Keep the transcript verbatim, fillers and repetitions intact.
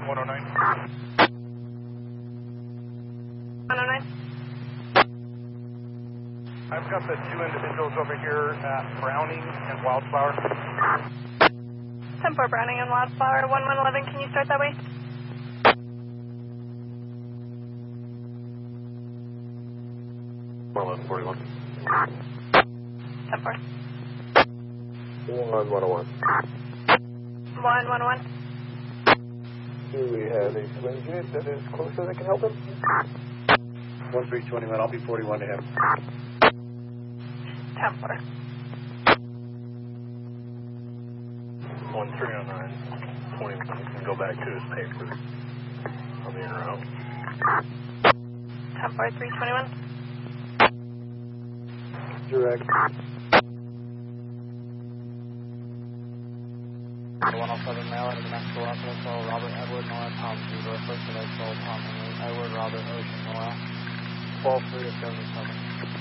one oh nine. one oh nine. I've got the two individuals over here at Browning and Wildflower. ten four Browning and Wildflower, one one eleven, can you start that way? one eleven forty-one. ten four. one one oh one. one one oh one. Do we have a swing unit that is closer that can help him? one three two one, I'll be forty-one to him. ten four. one three oh nine. twenty-one. You can go back to his paper on the in route. ten four three twenty-one. Direct. one oh seven male out of the next door after I saw Robert Edward Nora Tom Zebra. First that I saw Tom Henry Edward Robert Ocean Nora. twelve three of seventy-seven.